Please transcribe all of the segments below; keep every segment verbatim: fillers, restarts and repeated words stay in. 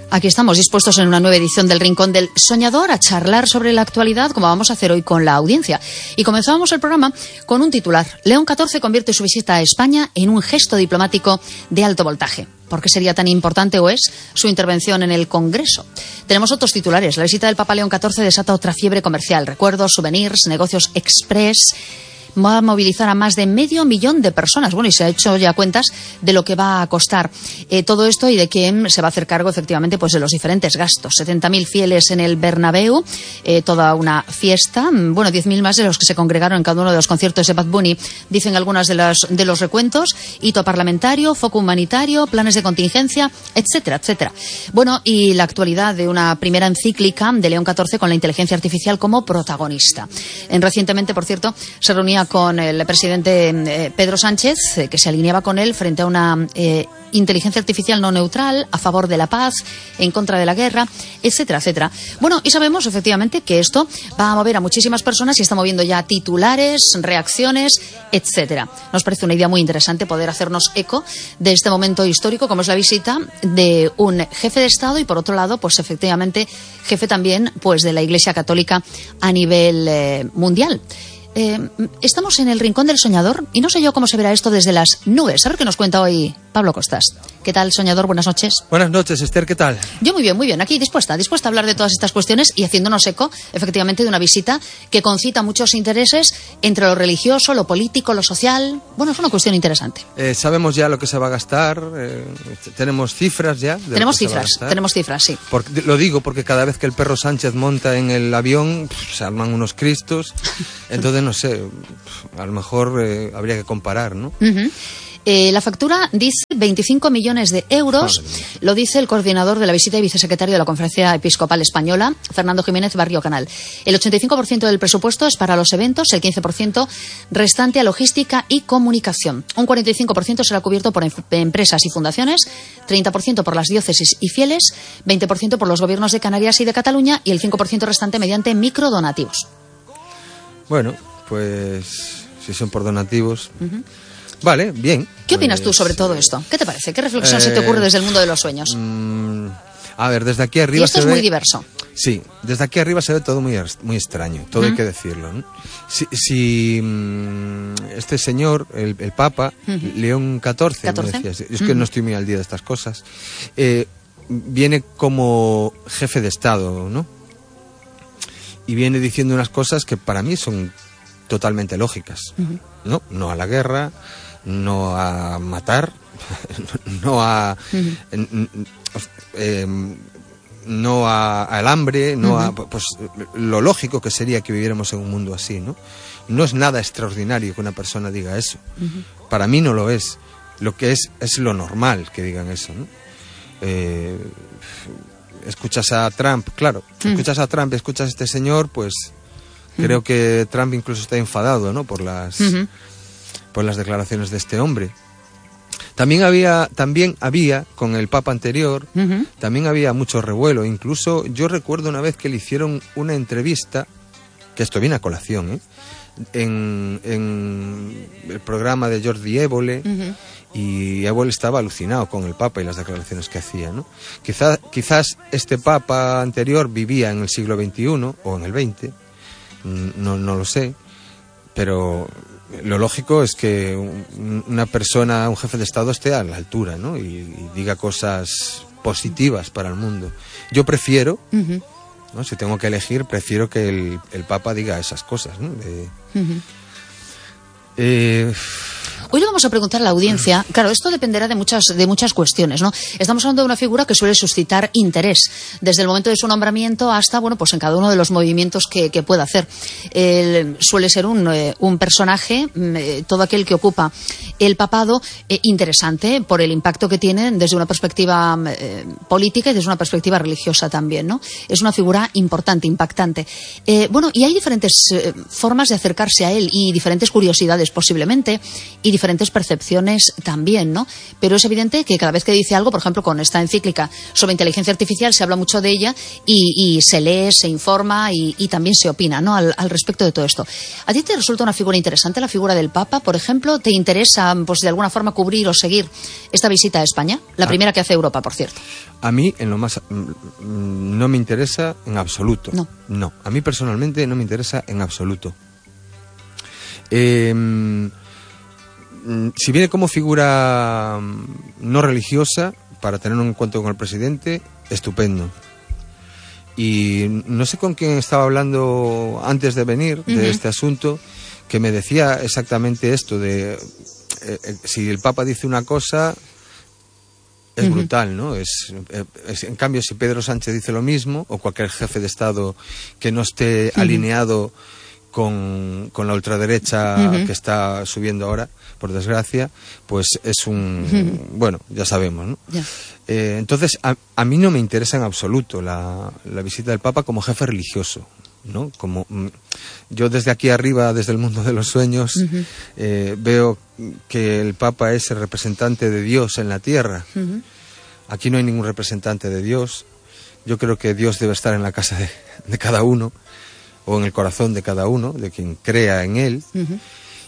Aquí estamos dispuestos en una nueva edición del Rincón del Soñador a charlar sobre la actualidad, como vamos a hacer hoy con la audiencia. Y comenzábamos el programa con un titular. León catorce convierte su visita a España en un gesto diplomático de alto voltaje. ¿Por qué sería tan importante o es su intervención en el Congreso? Tenemos otros titulares. La visita del Papa León catorce desata otra fiebre comercial. Recuerdos, souvenirs, negocios express. Va a movilizar a más de medio millón de personas. Bueno, y se ha hecho ya cuentas de lo que va a costar eh, todo esto y de quién se va a hacer cargo, efectivamente, pues de los diferentes gastos. setenta mil fieles en el Bernabéu, eh, toda una fiesta. Bueno, diez mil más de los que se congregaron en cada uno de los conciertos de Bad Bunny, dicen algunas de, las, de los recuentos. Hito parlamentario, foco humanitario, planes de contingencia, etcétera, etcétera. Bueno, y la actualidad de una primera encíclica de León catorce con la inteligencia artificial como protagonista. En, recientemente, por cierto, se reunía con el presidente eh, Pedro Sánchez, eh, que se alineaba con él frente a una eh, inteligencia artificial no neutral, a favor de la paz, en contra de la guerra, etcétera, etcétera. Bueno, y sabemos efectivamente que esto va a mover a muchísimas personas y está moviendo ya titulares, reacciones, etcétera. Nos parece una idea muy interesante poder hacernos eco de este momento histórico, como es la visita de un jefe de Estado y, por otro lado, pues efectivamente, jefe también pues de la Iglesia Católica a nivel eh, mundial. Eh, estamos en el Rincón del Soñador y no sé yo cómo se verá esto desde las nubes. A ver qué nos cuenta hoy Pablo Costas. ¿Qué tal, Soñador? Buenas noches. Buenas noches, Esther, ¿qué tal? Yo muy bien, muy bien. Aquí dispuesta, dispuesta a hablar de todas estas cuestiones y haciéndonos eco, efectivamente, de una visita que concita muchos intereses entre lo religioso, lo político, lo social. Bueno, es una cuestión interesante. Eh, sabemos ya lo que se va a gastar, eh, tenemos cifras ya. De tenemos cifras, tenemos cifras, sí. Porque, lo digo porque cada vez que el perro Sánchez monta en el avión, pff, se arman unos cristos. Entonces, no sé, a lo mejor eh, habría que comparar, ¿no? Uh-huh. Eh, la factura dice veinticinco millones de euros, lo dice el coordinador de la visita y vicesecretario de la Conferencia Episcopal Española, Fernando Jiménez Barrio Canal. El ochenta y cinco por ciento del presupuesto es para los eventos, el quince por ciento restante a logística y comunicación. Un cuarenta y cinco por ciento será cubierto por em- empresas y fundaciones, treinta por ciento por las diócesis y fieles, veinte por ciento por los gobiernos de Canarias y de Cataluña y el cinco por ciento restante mediante microdonativos. Bueno, pues si son por donativos... Uh-huh. Vale, bien. ¿Qué opinas pues, tú sobre todo esto? ¿Qué te parece? ¿Qué reflexión eh, se te ocurre desde el mundo de los sueños? Mmm, a ver, desde aquí arriba y esto se es ve... muy diverso. Sí, desde aquí arriba se ve todo muy, muy extraño, todo uh-huh. hay que decirlo, ¿no? Si, si mmm, este señor, el, el Papa, uh-huh. León catorce, ¿catorce? Me decías, es que uh-huh. no estoy muy al día de estas cosas, eh, viene como jefe de Estado, ¿no? Y viene diciendo unas cosas que para mí son totalmente lógicas, uh-huh. ¿no? No a la guerra, no a matar, no a uh-huh. eh, no a, al hambre, no uh-huh. a pues lo lógico que sería que viviéramos en un mundo así, ¿no? No es nada extraordinario que una persona diga eso. Uh-huh. Para mí no lo es. Lo que es es lo normal que digan eso, ¿no? Eh, escuchas a Trump, claro, uh-huh. escuchas a Trump, escuchas a este señor, pues uh-huh. creo que Trump incluso está enfadado, ¿no? Por las uh-huh. por las declaraciones de este hombre. También había, también había con el Papa anterior, uh-huh. también había mucho revuelo. Incluso yo recuerdo una vez que le hicieron una entrevista, que esto viene a colación, ¿eh? en, en el programa de Jordi Évole, uh-huh. y Évole estaba alucinado con el Papa y las declaraciones que hacía, ¿no? Quizá, quizás este Papa anterior vivía en el siglo veintiuno o en el veinte, no, no lo sé, pero... lo lógico es que una persona, un jefe de Estado esté a la altura, ¿no? Y, y diga cosas positivas para el mundo. Yo prefiero, uh-huh. ¿no? Si tengo que elegir, prefiero que el, el Papa diga esas cosas, ¿no? De, uh-huh. eh, Hoy le vamos a preguntar a la audiencia, claro, esto dependerá de muchas, de muchas cuestiones, ¿no? Estamos hablando de una figura que suele suscitar interés, desde el momento de su nombramiento hasta, bueno, pues en cada uno de los movimientos que, que pueda hacer. Eh, suele ser un, eh, un personaje, eh, todo aquel que ocupa el papado, eh, interesante por el impacto que tiene desde una perspectiva eh, política y desde una perspectiva religiosa también, ¿no? Es una figura importante, impactante. Eh, bueno, y hay diferentes eh, formas de acercarse a él y diferentes curiosidades posiblemente, y diferentes percepciones también, ¿no? Pero es evidente que cada vez que dice algo, por ejemplo, con esta encíclica sobre inteligencia artificial, se habla mucho de ella y, y se lee, se informa y, y también se opina, ¿no? Al, al respecto de todo esto. ¿A ti te resulta una figura interesante la figura del Papa, por ejemplo? ¿Te interesa, pues, de alguna forma cubrir o seguir esta visita a España? La primera que hace Europa, por cierto. A mí, en lo más, no me interesa en absoluto. No. No, a mí personalmente no me interesa en absoluto. Eh, si viene como figura no religiosa, para tener un encuentro con el presidente, estupendo. Y no sé con quién estaba hablando antes de venir de uh-huh. este asunto, que me decía exactamente esto de eh, eh, si el Papa dice una cosa, es uh-huh. brutal, ¿no? Es, es, en cambio, si Pedro Sánchez dice lo mismo, o cualquier jefe de Estado que no esté uh-huh. alineado con, con la ultraderecha uh-huh. que está subiendo ahora, por desgracia, pues es un... Uh-huh. Bueno, ya sabemos, ¿no? Yeah. Eh, entonces, a, a mí no me interesa en absoluto la, la visita del Papa como jefe religioso, ¿no? Como yo desde aquí arriba, desde el mundo de los sueños, uh-huh. eh, veo que el Papa es el representante de Dios en la tierra. Uh-huh. Aquí no hay ningún representante de Dios. Yo creo que Dios debe estar en la casa de, de cada uno, o en el corazón de cada uno, de quien crea en él. Uh-huh.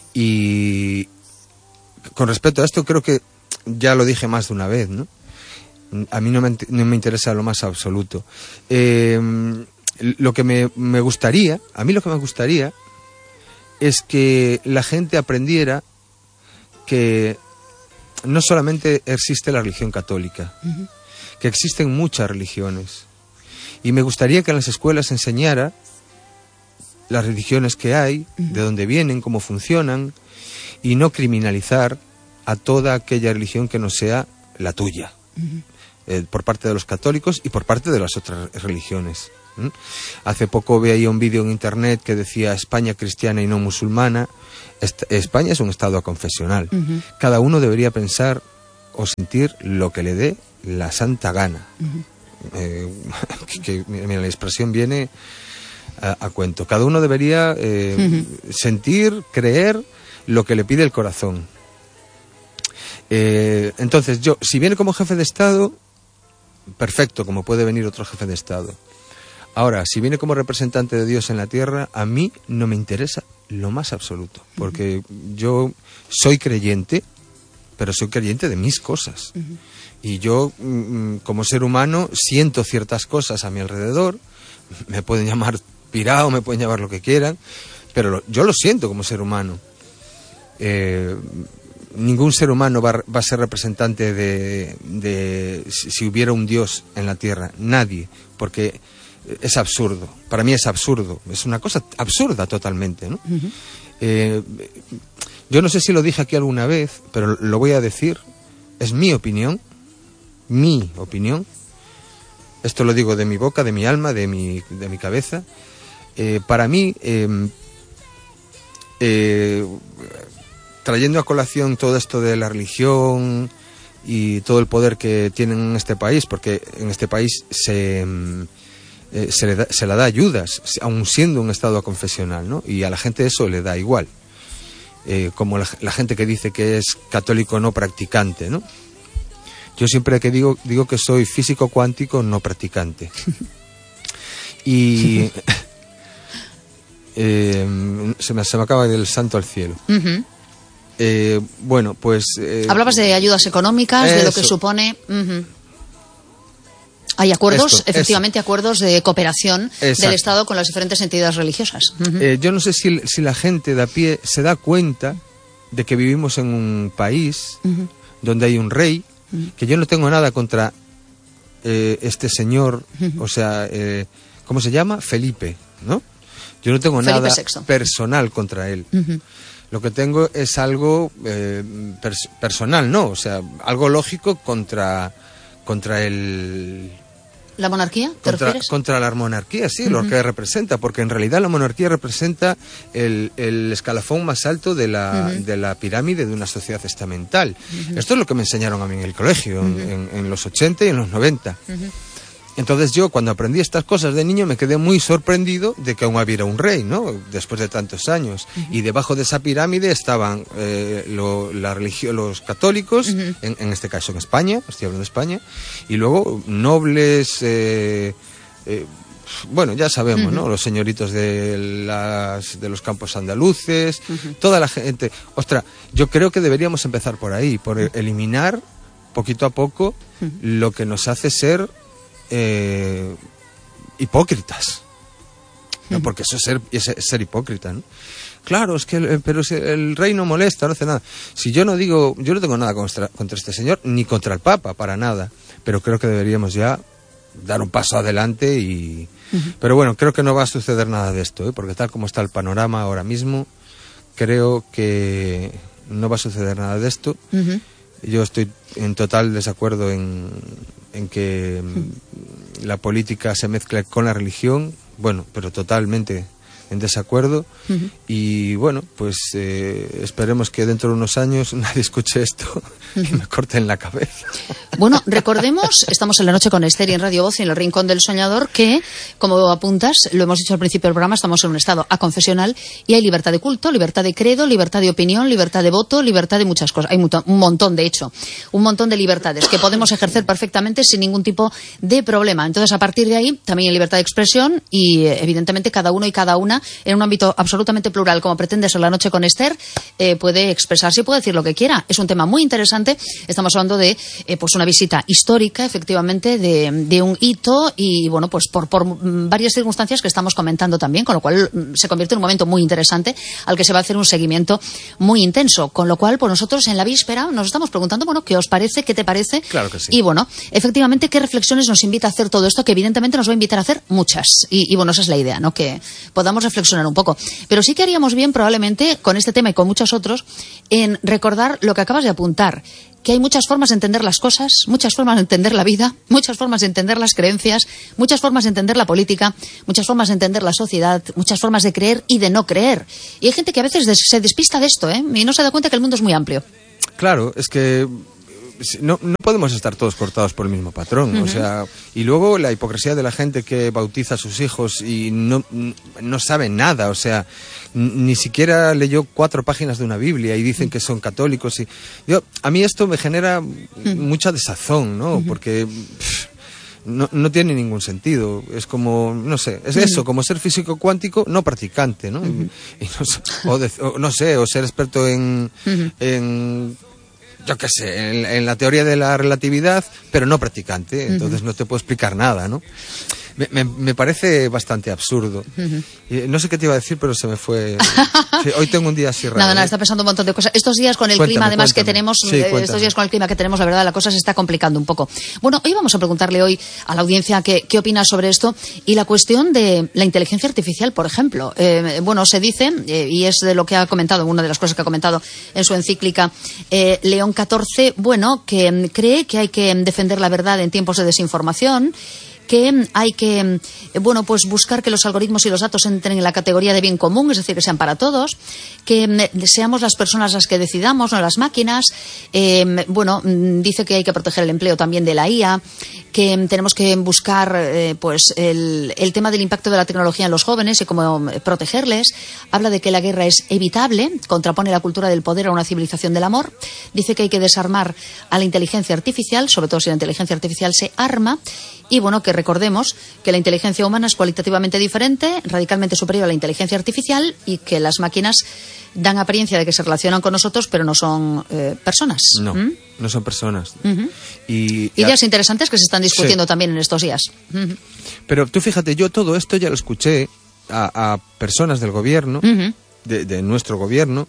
Y con respecto a esto, creo que ya lo dije más de una vez, ¿no? A mí no me, no me interesa lo más absoluto. Eh, lo que me, me gustaría, a mí lo que me gustaría es que la gente aprendiera que no solamente existe la religión católica, uh-huh. que existen muchas religiones. Y me gustaría que en las escuelas se enseñara las religiones que hay, uh-huh. de dónde vienen, cómo funcionan, y no criminalizar a toda aquella religión que no sea la tuya, uh-huh. eh, por parte de los católicos y por parte de las otras religiones. ¿Mm? Hace poco veía un vídeo en internet que decía España cristiana y no musulmana. Est- España es un estado confesional. Uh-huh. Cada uno debería pensar o sentir lo que le dé la santa gana. Uh-huh. Eh, que, que, mira, la expresión viene a, a cuento. Cada uno debería eh, uh-huh. sentir, creer lo que le pide el corazón. Eh, entonces, yo, si viene como jefe de Estado, perfecto, como puede venir otro jefe de Estado. Ahora, si viene como representante de Dios en la tierra, a mí no me interesa lo más absoluto, porque uh-huh. yo soy creyente, pero soy creyente de mis cosas. Uh-huh. Y yo, mm, como ser humano, siento ciertas cosas a mi alrededor. Me pueden llamar pirao, me pueden llamar lo que quieran, pero lo, yo lo siento como ser humano. Eh, ningún ser humano va, va a ser representante de, de si, si hubiera un Dios en la tierra. Nadie, porque es absurdo. Para mí es absurdo. Es una cosa absurda totalmente, ¿no? Uh-huh. Eh, yo no sé si lo dije aquí alguna vez, pero lo voy a decir. Es mi opinión. Mi opinión. Esto lo digo de mi boca, de mi alma, de mi, de mi cabeza. Eh, para mí, eh, eh, trayendo a colación todo esto de la religión y todo el poder que tienen en este país, porque en este país se... Eh, se, le da, se le da ayudas, aun siendo un estado confesional, ¿no? Y a la gente eso le da igual. Eh, como la, la gente que dice que es católico no practicante, ¿no? Yo siempre que digo, digo que soy físico cuántico no practicante. Y eh, se, me, se me acaba del santo al cielo. Uh-huh. Eh, bueno, pues... Eh, Hablabas de ayudas económicas, eso. De lo que supone... Uh-huh. Hay acuerdos, Esto, efectivamente, eso. acuerdos de cooperación Exacto. del Estado con las diferentes entidades religiosas. Uh-huh. Eh, yo no sé si, si la gente de a pie se da cuenta de que vivimos en un país uh-huh. donde hay un rey, uh-huh. que yo no tengo nada contra eh, este señor, uh-huh. o sea, eh, ¿cómo se llama? Felipe, ¿no? Yo no tengo Felipe nada sexto. Personal contra él. Uh-huh. Lo que tengo es algo eh, pers- personal, ¿no? O sea, algo lógico contra, contra el... ¿La monarquía? ¿Te contra, refieres? Contra la monarquía, sí, uh-huh. lo que representa, porque en realidad la monarquía representa el, el escalafón más alto de la, uh-huh. de la pirámide de una sociedad estamental. Uh-huh. Esto es lo que me enseñaron a mí en el colegio, uh-huh. en, en los ochenta y en los noventa. Uh-huh. Entonces yo, cuando aprendí estas cosas de niño, me quedé muy sorprendido de que aún hubiera un rey, ¿no? Después de tantos años. Uh-huh. Y debajo de esa pirámide estaban eh, lo, la religión, los católicos, uh-huh. en, en este caso en España, estoy hablando de España, y luego nobles, eh, eh, bueno, ya sabemos, uh-huh. ¿no? Los señoritos de, las, de los campos andaluces, uh-huh. toda la gente. Ostras, yo creo que deberíamos empezar por ahí, por uh-huh. eliminar poquito a poco uh-huh. lo que nos hace ser Eh, hipócritas, ¿no? Porque eso es ser, es ser hipócrita, ¿no? Claro, es que el, pero si el rey no molesta, no hace nada. Si yo no digo, yo no tengo nada contra, contra este señor, ni contra el Papa, para nada, pero creo que deberíamos ya dar un paso adelante y... Uh-huh. Pero bueno, creo que no va a suceder nada de esto, ¿eh? Porque tal como está el panorama ahora mismo, creo que no va a suceder nada de esto. Uh-huh. Yo estoy en total desacuerdo en, en que mm. la política se mezcle con la religión, bueno, pero totalmente en desacuerdo. Uh-huh. Y bueno, pues eh, esperemos que dentro de unos años nadie escuche esto uh-huh. y me corten la cabeza. Bueno, recordemos, estamos en La Noche con Esther y en Radio Voz y en el Rincón del Soñador, que, como apuntas, lo hemos dicho al principio del programa, estamos en un estado aconfesional y hay libertad de culto, libertad de credo, libertad de opinión, libertad de voto, libertad de muchas cosas. Hay un montón, de hecho, un montón de libertades que podemos ejercer perfectamente sin ningún tipo de problema. Entonces, a partir de ahí, también hay libertad de expresión y, evidentemente, cada uno y cada una, en un ámbito absolutamente plural, como pretende ser La Noche con Esther, eh, puede expresarse y puede decir lo que quiera. Es un tema muy interesante. Estamos hablando de eh, pues una visita histórica, efectivamente, de, de un hito y, bueno, pues por, por varias circunstancias que estamos comentando también, con lo cual se convierte en un momento muy interesante al que se va a hacer un seguimiento muy intenso. Con lo cual, pues nosotros en la víspera nos estamos preguntando, bueno, ¿qué os parece? ¿Qué te parece? Claro que sí. Y, bueno, efectivamente, ¿qué reflexiones nos invita a hacer todo esto? Que evidentemente nos va a invitar a hacer muchas. Y, y bueno, esa es la idea, ¿no? Que podamos reflexionar un poco. Pero sí que haríamos bien, probablemente, con este tema y con muchos otros, en recordar lo que acabas de apuntar, que hay muchas formas de entender las cosas, muchas formas de entender la vida, muchas formas de entender las creencias, muchas formas de entender la política, muchas formas de entender la sociedad, muchas formas de creer y de no creer. Y hay gente que a veces des- se despista de esto, ¿eh? Y no se da cuenta que el mundo es muy amplio. Claro, es que no, no podemos estar todos cortados por el mismo patrón, uh-huh. o sea, y luego la hipocresía de la gente que bautiza a sus hijos y no, no sabe nada, o sea, ni siquiera leyó cuatro páginas de una Biblia y dicen que son católicos y yo, a mí esto me genera uh-huh. mucha desazón, ¿no? Uh-huh. Porque pff, no, no tiene ningún sentido, es como, no sé, es uh-huh. eso, como ser físico cuántico no practicante, ¿no? Uh-huh. Y, y no, sé, o, de, o no sé, o ser experto en, uh-huh. en yo qué sé, en, en la teoría de la relatividad, pero no practicante, entonces uh-huh. no te puedo explicar nada, ¿no? Me, me, me parece bastante absurdo. Uh-huh. Y no sé qué te iba a decir, pero se me fue. Sí, hoy tengo un día así raro. Nada, nada, ¿eh? está pensando un montón de cosas. Estos días con el cuéntame, clima, además, cuéntame. que tenemos, Sí, eh, estos días con el clima que tenemos, la verdad, la cosa se está complicando un poco. Bueno, hoy vamos a preguntarle hoy a la audiencia qué, qué opina sobre esto y la cuestión de la inteligencia artificial, por ejemplo. Eh, bueno, se dice, eh, y es de lo que ha comentado, una de las cosas que ha comentado en su encíclica eh, León catorce, bueno, que cree que hay que defender la verdad en tiempos de desinformación, que hay que, bueno, pues buscar que los algoritmos y los datos entren en la categoría de bien común, es decir, que sean para todos, que seamos las personas las que decidamos, no las máquinas. Eh, bueno, dice que hay que proteger el empleo también de la I A, que tenemos que buscar eh, pues el, el tema del impacto de la tecnología en los jóvenes y cómo protegerles. Habla de que la guerra es evitable, contrapone la cultura del poder a una civilización del amor. Dice que hay que desarmar a la inteligencia artificial, sobre todo si la inteligencia artificial se arma. Y bueno, que recordemos que la inteligencia humana es cualitativamente diferente, radicalmente superior a la inteligencia artificial y que las máquinas dan apariencia de que se relacionan con nosotros, pero no son eh, personas. No, ¿Mm? no son personas. Uh-huh. Y, Ideas interesantes que se están discutiendo sí. también en estos días. Uh-huh. Pero tú fíjate, yo todo esto ya lo escuché a, a personas del gobierno, uh-huh. de, de nuestro gobierno,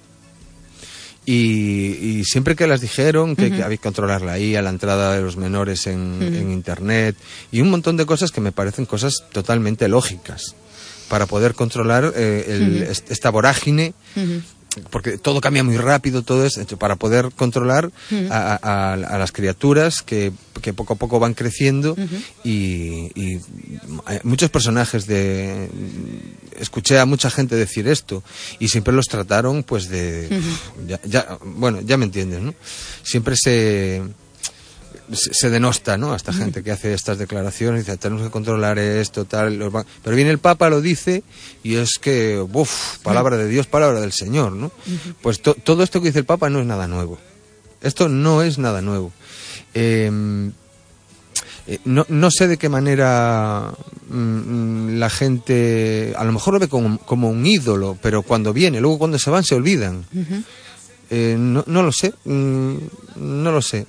Y, y siempre que las dijeron que, uh-huh. que había que controlar la I A, la entrada de los menores en, uh-huh. en Internet y un montón de cosas que me parecen cosas totalmente lógicas para poder controlar eh, el, uh-huh. esta vorágine, uh-huh. porque todo cambia muy rápido, todo es para poder controlar uh-huh. a, a, a las criaturas que, que poco a poco van creciendo uh-huh. y, y muchos personajes de... Escuché a mucha gente decir esto y siempre los trataron pues de... Uh-huh. Ya, ya, bueno, ya me entiendes, ¿no? Siempre se... se, se denosta, ¿no?, a esta gente que hace estas declaraciones, dice, tenemos que controlar esto, tal, los ban-". Pero viene el Papa, lo dice, y es que, uff, palabra de Dios, palabra del Señor, ¿no? Uh-huh. Pues to, todo esto que dice el Papa no es nada nuevo. Esto no es nada nuevo. Eh, eh, no, no sé de qué manera mm, la gente, a lo mejor lo ve como, como un ídolo, pero cuando viene, luego cuando se van se olvidan. Uh-huh. eh, no, no lo sé, mm, no lo sé.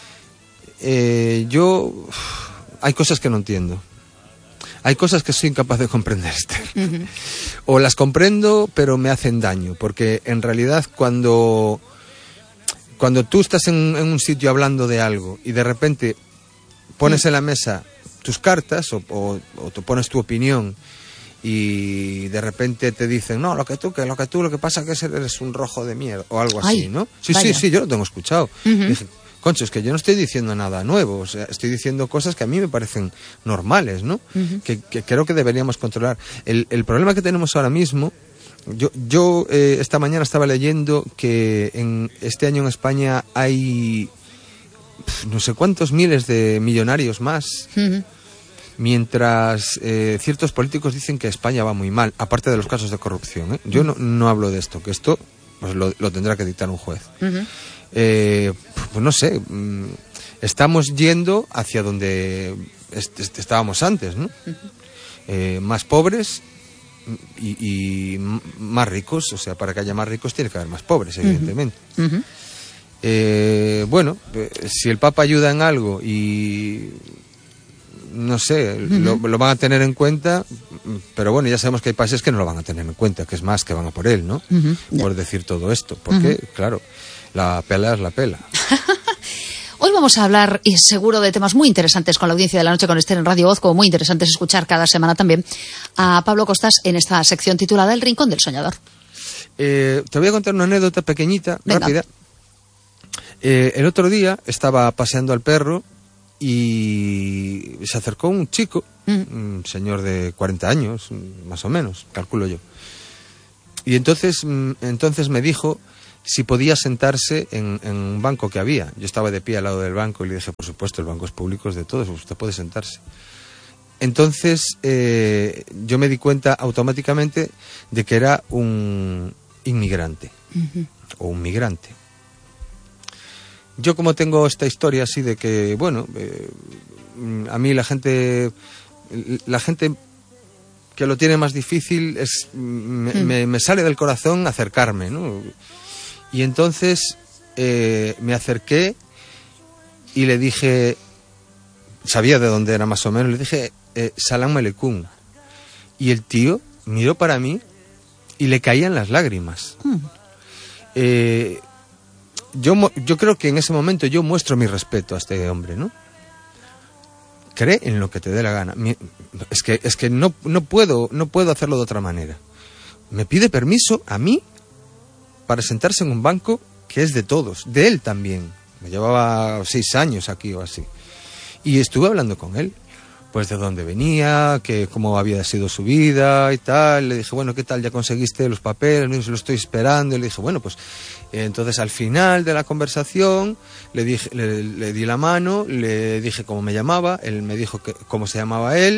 Eh, yo hay cosas que no entiendo, hay cosas que soy incapaz de comprender, Esther. Uh-huh. O las comprendo pero me hacen daño, porque en realidad cuando cuando tú estás en, en un sitio hablando de algo y de repente pones uh-huh. en la mesa tus cartas o, o, o tú pones tu opinión y de repente te dicen, no, lo que tú, que lo que tú, lo que pasa es que eres un rojo de mierda o algo así. Ay, ¿no? Sí, vaya. sí, sí, yo lo tengo escuchado. Uh-huh. Dije, concho, es que yo no estoy diciendo nada nuevo, o sea, estoy diciendo cosas que a mí me parecen normales, ¿no? Uh-huh. Que, que creo que deberíamos controlar. El, el problema que tenemos ahora mismo, yo, yo eh, esta mañana estaba leyendo que en este año en España hay pf, no sé cuántos miles de millonarios más, uh-huh. mientras eh, ciertos políticos dicen que España va muy mal, aparte de los casos de corrupción, ¿eh? Yo no, no hablo de esto, que esto pues lo, lo tendrá que dictar un juez. Uh-huh. Eh, pues no sé, estamos yendo hacia donde est- est- estábamos antes, ¿no? Uh-huh. Eh, más pobres y, y más ricos, o sea, para que haya más ricos tiene que haber más pobres, evidentemente. Uh-huh. Uh-huh. Eh, bueno, si el Papa ayuda en algo y no sé, uh-huh. lo, lo van a tener en cuenta, pero bueno, ya sabemos que hay países que no lo van a tener en cuenta, que es más, que van a por él, ¿no? Uh-huh. Yeah. Por decir todo esto, porque, uh-huh. claro, la pela es la pela. Hoy vamos a hablar, y seguro, de temas muy interesantes con la audiencia de la noche con Esther en Radio Voz, como muy interesantes escuchar cada semana también a Pablo Costas en esta sección titulada El Rincón del Soñador. Eh, te voy a contar una anécdota pequeñita, Venga. rápida. Eh, el otro día estaba paseando al perro y se acercó un chico, mm. un señor de cuarenta años, más o menos, calculo yo. Y entonces, entonces me dijo si podía sentarse en, en un banco que había. Yo estaba de pie al lado del banco y le dije, por supuesto, el banco es público, es de todos, usted puede sentarse. Entonces eh, yo me di cuenta automáticamente de que era un inmigrante, uh-huh. o un migrante. Yo, como tengo esta historia así de que, bueno, eh, a mí la gente, la gente que lo tiene más difícil, es me, mm. me, me sale del corazón acercarme, ¿no? Y entonces eh, me acerqué y le dije, sabía de dónde era más o menos, le dije, eh, Salam Aleikum. Y el tío miró para mí y le caían las lágrimas. Mm. Eh, yo, yo creo que en ese momento yo muestro mi respeto a este hombre, ¿no? Cree en lo que te dé la gana. Es que, es que no, no puedo, no puedo hacerlo de otra manera. Me pide permiso a mí para sentarse en un banco que es de todos, de él también. Me llevaba seis años aquí o así. Y estuve hablando con él, pues de dónde venía, que cómo había sido su vida y tal. Le dije, bueno, ¿qué tal? ¿Ya conseguiste los papeles? No, lo estoy esperando. Y le dije, bueno, pues eh, entonces al final de la conversación le dije, le, le di la mano, le dije cómo me llamaba, él me dijo que, cómo se llamaba él.